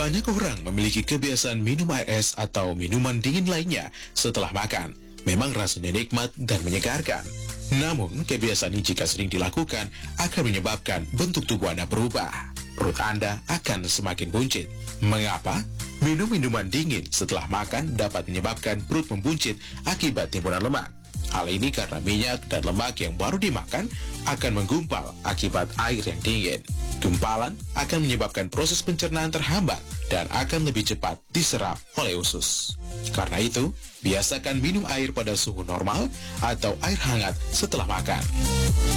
Banyak orang memiliki kebiasaan minum air es atau minuman dingin lainnya setelah makan. Memang rasanya nikmat dan menyegarkan. Namun, kebiasaan ini jika sering dilakukan akan menyebabkan bentuk tubuh Anda berubah. Perut Anda akan semakin buncit. Mengapa? Minum minuman dingin setelah makan dapat menyebabkan perut membuncit akibat timbunan lemak. Hal ini karena minyak dan lemak yang baru dimakan akan menggumpal akibat air yang dingin. Gumpalan akan menyebabkan proses pencernaan terhambat dan akan lebih cepat diserap oleh usus. Karena itu, biasakan minum air pada suhu normal atau air hangat setelah makan.